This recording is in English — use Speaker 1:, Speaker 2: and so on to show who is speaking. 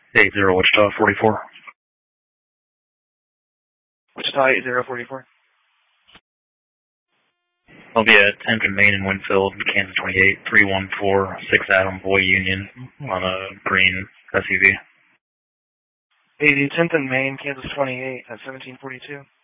Speaker 1: 80 Wichita 44.
Speaker 2: Wichita 8044.
Speaker 1: I'll be at 10th and Main in Winfield, Kansas 28, 314, 6 Adam Boy Union on a green SUV.
Speaker 2: 10th and Main, Kansas 28 at 1742.